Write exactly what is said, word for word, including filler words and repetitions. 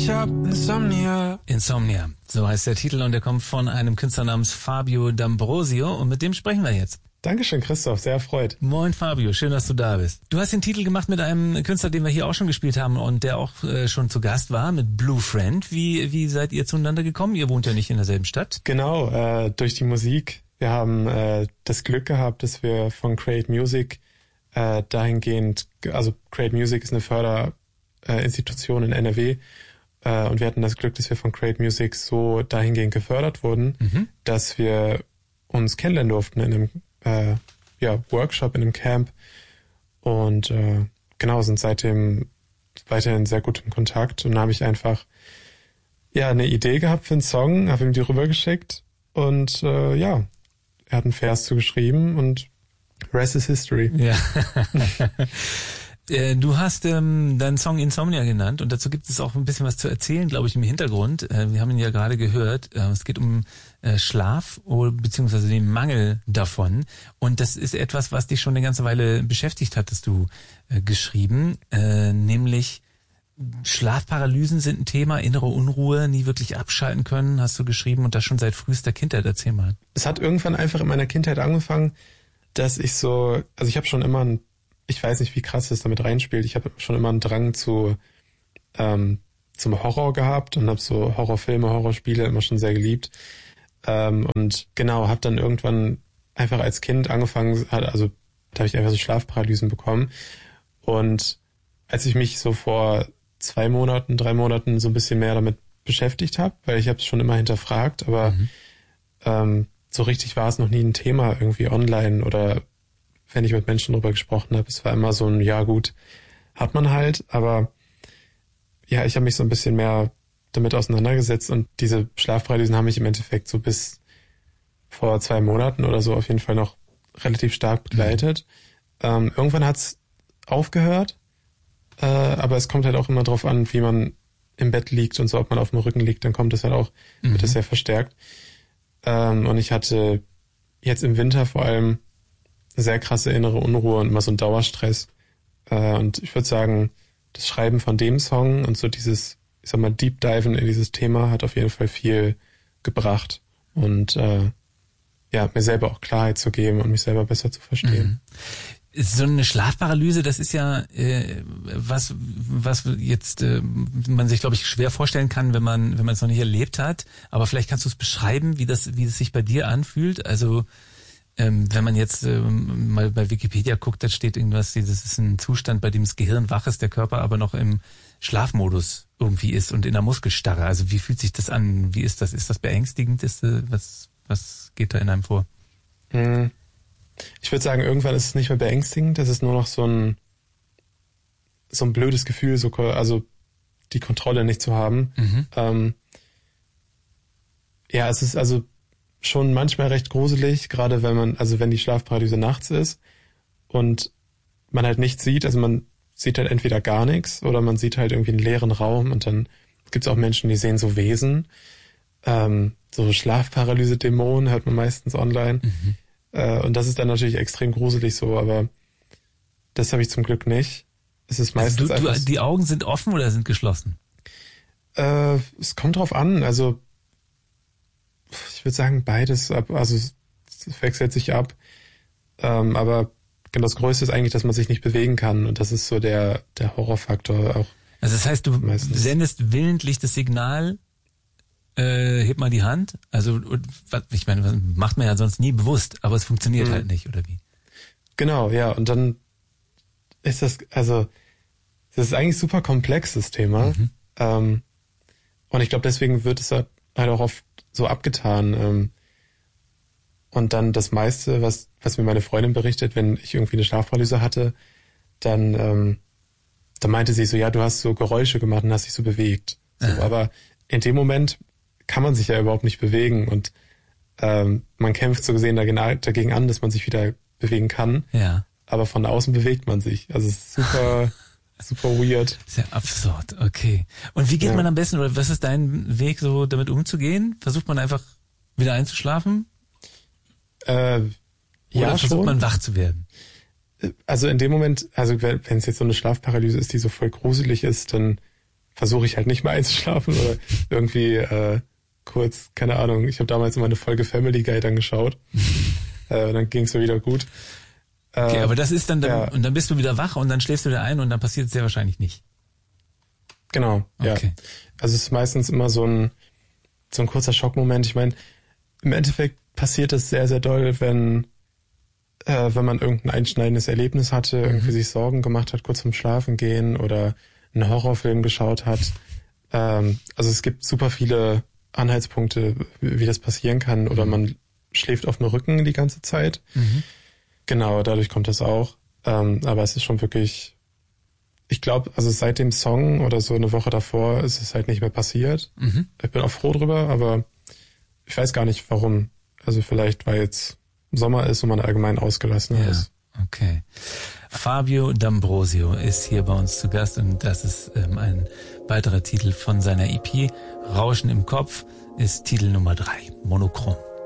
ich hab Insomnia. Insomnia, so heißt der Titel und der kommt von einem Künstler namens Fabio D'Ambrosio und mit dem sprechen wir jetzt. Dankeschön, Christoph, sehr erfreut. Moin Fabio, schön, dass du da bist. Du hast den Titel gemacht mit einem Künstler, den wir hier auch schon gespielt haben und der auch äh, schon zu Gast war, mit Blue Friend. Wie wie seid ihr zueinander gekommen? Ihr wohnt ja nicht in derselben Stadt. Genau, äh, durch die Musik. Wir haben äh, das Glück gehabt, dass wir von Create Music äh, dahingehend, also Create Music ist eine Förderinstitution äh, in N R W äh, und wir hatten das Glück, dass wir von Create Music so dahingehend gefördert wurden, mhm. dass wir uns kennenlernen durften in einem Äh, ja, Workshop in einem Camp und äh, genau, sind seitdem weiterhin sehr gut im Kontakt und dann habe ich einfach ja eine Idee gehabt für einen Song, habe ihm die rübergeschickt und äh, ja, er hat einen Vers zugeschrieben und rest is history. Ja. Du hast ähm, deinen Song Insomnia genannt und dazu gibt es auch ein bisschen was zu erzählen, glaube ich, im Hintergrund. Äh, wir haben ihn ja gerade gehört. Äh, es geht um äh, Schlaf oder beziehungsweise den Mangel davon. Und das ist etwas, was dich schon eine ganze Weile beschäftigt, hattest du äh, geschrieben. Äh, nämlich Schlafparalysen sind ein Thema, innere Unruhe, nie wirklich abschalten können, hast du geschrieben und das schon seit frühester Kindheit. Erzähl mal. Es hat irgendwann einfach in meiner Kindheit angefangen, dass ich so, also ich habe schon immer ein Ich weiß nicht, wie krass das damit reinspielt. Ich habe schon immer einen Drang zu ähm, zum Horror gehabt und habe so Horrorfilme, Horrorspiele immer schon sehr geliebt. Ähm, und genau, habe dann irgendwann einfach als Kind angefangen, also da habe ich einfach so Schlafparalysen bekommen. Und als ich mich so vor zwei Monaten, drei Monaten so ein bisschen mehr damit beschäftigt habe, weil ich habe es schon immer hinterfragt, aber mhm. ähm, so richtig war es noch nie ein Thema irgendwie online oder wenn ich mit Menschen drüber gesprochen habe. Es war immer so ein, ja gut, hat man halt, aber ja, ich habe mich so ein bisschen mehr damit auseinandergesetzt und diese Schlafparalysen haben mich im Endeffekt so bis vor zwei Monaten oder so auf jeden Fall noch relativ stark begleitet. Mhm. Ähm, irgendwann hat's aufgehört, äh, aber es kommt halt auch immer drauf an, wie man im Bett liegt und so, ob man auf dem Rücken liegt, dann kommt das halt auch, mhm. wird das sehr verstärkt. Ähm, und ich hatte jetzt im Winter vor allem sehr krasse innere Unruhe und immer so ein Dauerstress. Äh, und ich würde sagen, das Schreiben von dem Song und so dieses, ich sag mal, Deep Diven in dieses Thema hat auf jeden Fall viel gebracht. Und äh, ja, mir selber auch Klarheit zu geben und mich selber besser zu verstehen. Mhm. So eine Schlafparalyse, das ist ja äh, was, was jetzt äh, man sich, glaube ich, schwer vorstellen kann, wenn man wenn man es noch nicht erlebt hat. Aber vielleicht kannst du es beschreiben, wie das wie es sich bei dir anfühlt. Also Ähm, wenn man jetzt ähm, mal bei Wikipedia guckt, da steht irgendwas, das ist ein Zustand, bei dem das Gehirn wach ist, der Körper aber noch im Schlafmodus irgendwie ist und in der Muskelstarre. Also wie fühlt sich das an? Wie ist das? Ist das beängstigend? Ist, äh, was, was geht da in einem vor? Hm. Ich würde sagen, irgendwann ist es nicht mehr beängstigend. Das ist nur noch so ein so ein blödes Gefühl, so also die Kontrolle nicht zu haben. Mhm. Ähm, ja, es ist also schon manchmal recht gruselig, gerade wenn man, also wenn die Schlafparalyse nachts ist und man halt nichts sieht, also man sieht halt entweder gar nichts oder man sieht halt irgendwie einen leeren Raum und dann gibt es auch Menschen, die sehen so Wesen, ähm, so Schlafparalyse-Dämonen hört man meistens online mhm. äh, und das ist dann natürlich extrem gruselig so, aber das habe ich zum Glück nicht. Es ist meistens also du, einfach... Du, die Augen sind offen oder sind geschlossen? Äh, es kommt drauf an, also ich würde sagen beides, also es wechselt sich ab, ähm, aber das Größte ist eigentlich, dass man sich nicht bewegen kann und das ist so der der Horrorfaktor auch. Also das heißt, du meistens. Sendest willentlich das Signal, äh, heb mal die Hand, also ich meine, macht man ja sonst nie bewusst, aber es funktioniert mhm. halt nicht, oder wie? Genau, ja, und dann ist das, also das ist eigentlich super komplex, das Thema, mhm. ähm, und ich glaube, deswegen wird es halt auch oft so abgetan. Ähm, und dann das meiste, was was mir meine Freundin berichtet, wenn ich irgendwie eine Schlafparalyse hatte, dann ähm, dann meinte sie so, ja, du hast so Geräusche gemacht und hast dich so bewegt. So, aber in dem Moment kann man sich ja überhaupt nicht bewegen und ähm, man kämpft so gesehen dagegen an, dass man sich wieder bewegen kann. Ja. Aber von außen bewegt man sich. Also es ist super... Super weird. Sehr absurd, okay. Und wie geht ja. man am besten, oder was ist dein Weg, so damit umzugehen? Versucht man einfach wieder einzuschlafen? Äh, oder ja, versucht schon. man wach zu werden? Also in dem Moment, also wenn es jetzt so eine Schlafparalyse ist, die so voll gruselig ist, dann versuche ich halt nicht mehr einzuschlafen oder irgendwie äh, kurz, keine Ahnung, ich habe damals immer eine Folge Family Guy dann geschaut. äh, dann ging es mir wieder gut. Äh, okay, aber das ist dann, dann ja. und dann bist du wieder wach und dann schläfst du wieder ein und dann passiert es sehr wahrscheinlich nicht. Genau, ja. Okay. Also es ist meistens immer so ein so ein kurzer Schockmoment. Ich meine, im Endeffekt passiert es sehr, sehr doll, wenn äh, wenn man irgendein einschneidendes Erlebnis hatte, mhm. irgendwie sich Sorgen gemacht hat, kurz vorm Schlafen gehen oder einen Horrorfilm geschaut hat. Ähm, also es gibt super viele Anhaltspunkte, wie, wie das passieren kann. Oder mhm. man schläft auf dem Rücken die ganze Zeit. Mhm. Genau, dadurch kommt das auch. Ähm, aber es ist schon wirklich, ich glaube, also seit dem Song oder so eine Woche davor ist es halt nicht mehr passiert. Mhm. Ich bin auch froh drüber, aber ich weiß gar nicht, warum. Also vielleicht, weil jetzt Sommer ist und man allgemein ausgelassener ja, ist. Okay. Fabio D'Ambrosio ist hier bei uns zu Gast und das ist ähm, ein weiterer Titel von seiner E P. Rauschen im Kopf ist Titel Nummer drei, Monochrom.